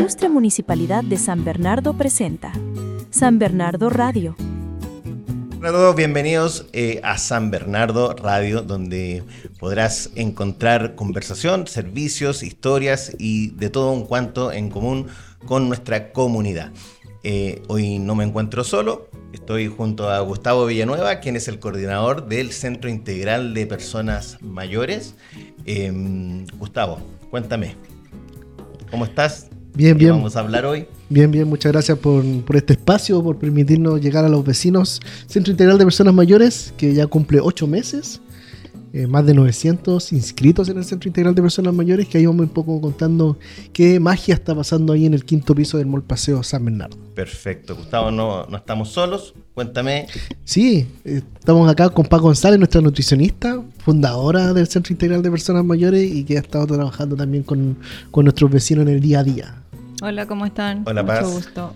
Ilustre Municipalidad de San Bernardo presenta San Bernardo Radio. Hola a todos, bienvenidos a San Bernardo Radio, donde podrás encontrar conversación, servicios, historias y de todo un cuanto en común con nuestra comunidad. Hoy no me encuentro solo, estoy junto a Gustavo Villanueva, quien es el coordinador del Centro Integral de Personas Mayores. Gustavo, cuéntame, ¿cómo estás? Bien. Vamos a hablar hoy. Bien, muchas gracias por este espacio, por permitirnos llegar a los vecinos. Centro Integral de Personas Mayores, que ya cumple 8 meses, más de 900 inscritos en el Centro Integral de Personas Mayores, que ahí vamos un poco contando qué magia está pasando ahí en el 5º piso del Mall Paseo San Bernardo. Perfecto, Gustavo, no estamos solos, cuéntame. Sí, estamos acá con Paz González, nuestra nutricionista, fundadora del Centro Integral de Personas Mayores y que ha estado trabajando también con nuestros vecinos en el día a día. Hola, ¿cómo están? Hola, Paz. Mucho gusto.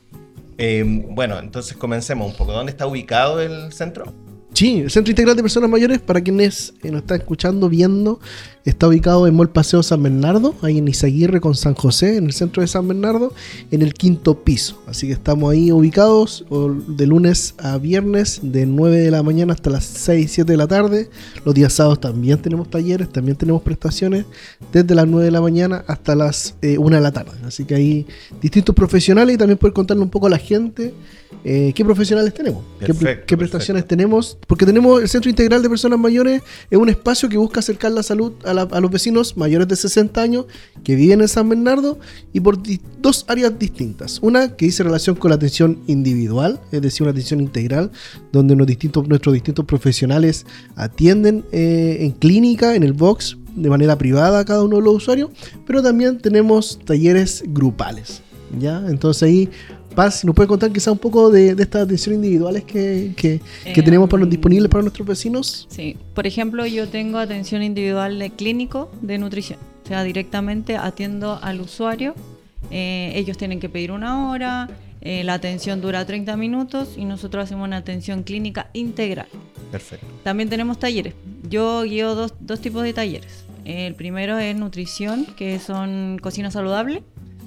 Bueno, entonces comencemos un poco. ¿Dónde está ubicado el centro? Sí, el Centro Integral de Personas Mayores, para quienes nos están escuchando, viendo, está ubicado en Mall Paseo San Bernardo, ahí en Izaguirre con San José, en el centro de San Bernardo, en el 5º piso. Así que estamos ahí ubicados de lunes a viernes, de 9 de la mañana hasta las 6, 7 de la tarde. Los días sábados también tenemos talleres, también tenemos prestaciones, desde las 9 de la mañana hasta las 1 de la tarde. Así que hay distintos profesionales y también poder contarle un poco a la gente qué profesionales tenemos, qué prestaciones tenemos, porque tenemos el Centro Integral de Personas Mayores, es un espacio que busca acercar la salud a los vecinos mayores de 60 años que viven en San Bernardo y por dos áreas distintas. Una que dice relación con la atención individual, es decir, una atención integral, donde nuestros distintos profesionales atienden en clínica, en el box, de manera privada a cada uno de los usuarios, pero también tenemos talleres grupales, ¿ya? Entonces ahí, Paz, ¿nos puede contar quizá un poco de estas atenciones individuales que tenemos disponibles para nuestros vecinos? Sí, por ejemplo, yo tengo atención individual de clínico de nutrición. O sea, directamente atiendo al usuario. Ellos tienen que pedir una hora, la atención dura 30 minutos y nosotros hacemos una atención clínica integral. Perfecto. También tenemos talleres. Yo guío dos tipos de talleres. El primero es nutrición, que son cocina saludable.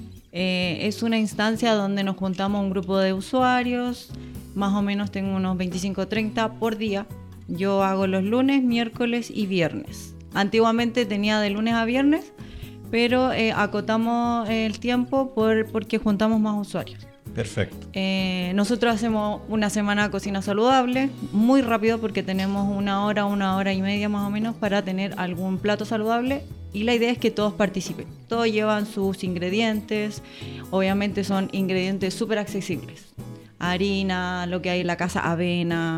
Es una instancia donde nos juntamos un grupo de usuarios, más o menos tengo unos 25-30 por día. Yo hago los lunes, miércoles y viernes. Antiguamente tenía de lunes a viernes, pero acotamos el tiempo porque juntamos más usuarios. Perfecto. Nosotros hacemos una semana de cocina saludable, muy rápido porque tenemos una hora y media más o menos para tener algún plato saludable. Y la idea es que todos participen. Todos llevan sus ingredientes. Obviamente son ingredientes súper accesibles. Harina, lo que hay en la casa, avena,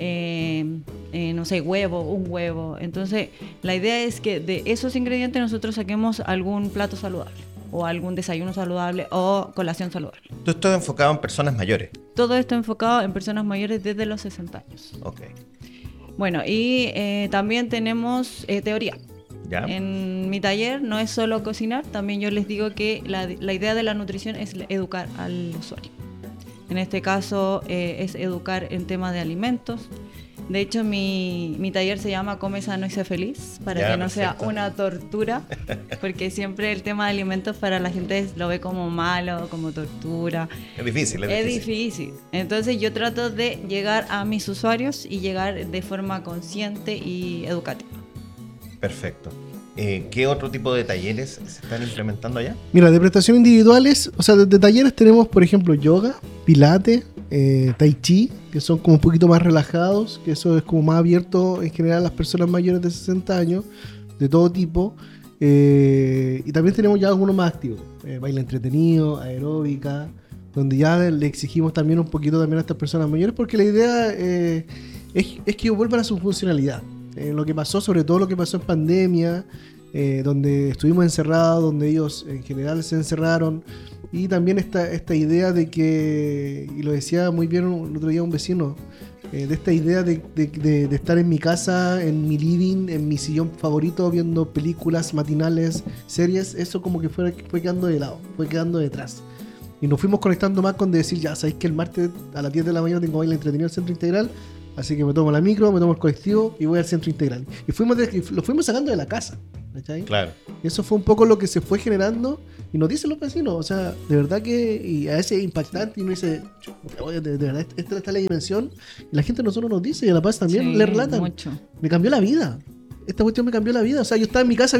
no sé, un huevo. Entonces, la idea es que de esos ingredientes nosotros saquemos algún plato saludable. O algún desayuno saludable o colación saludable. Todo esto enfocado en personas mayores. Todo esto enfocado en personas mayores desde los 60 años. Ok. Bueno, y también tenemos teoría. ¿Ya? En mi taller no es solo cocinar, también yo les digo que la idea de la nutrición es educar al usuario. En este caso es educar en temas de alimentos. De hecho, mi taller se llama Come Sano y Sé Feliz, para que no perfecto. sea una tortura, porque siempre el tema de alimentos para la gente lo ve como malo, como tortura. Es difícil. Es difícil. Entonces yo trato de llegar a mis usuarios y llegar de forma consciente y educativa. Perfecto. ¿Qué otro tipo de talleres se están implementando allá? Mira, de prestaciones individuales, o sea, de talleres tenemos, por ejemplo, yoga, pilates, tai chi, que son como un poquito más relajados, que eso es como más abierto en general a las personas mayores de 60 años, de todo tipo. Y también tenemos ya algunos más activos, baile entretenido, aeróbica, donde ya le exigimos también un poquito también a estas personas mayores, porque la idea es que vuelvan a su funcionalidad. Lo que pasó, sobre todo lo que pasó en pandemia, donde estuvimos encerrados, donde ellos en general se encerraron, y también esta idea de que, y lo decía muy bien el otro día un vecino, de esta idea de estar en mi casa, en mi living, en mi sillón favorito, viendo películas matinales, series, eso como que fue quedando de lado, fue quedando detrás. Y nos fuimos conectando más con decir, ya sabéis que el martes a las 10 de la mañana tengo baile entretenido en el Centro Integral, Así que me tomo la micro, me tomo el colectivo y voy al centro integral. Y lo fuimos sacando de la casa. ¿Cachai? Claro. Y eso fue un poco lo que se fue generando. Y nos dicen los vecinos, o sea, de verdad que y a veces es impactante y uno dice, oye, de verdad, esta es la dimensión. Y la gente a nosotros nos dice y a La Paz también Sí, le relatan. mucho. Me cambió la vida. Esta cuestión me cambió la vida. O sea, yo estaba en mi casa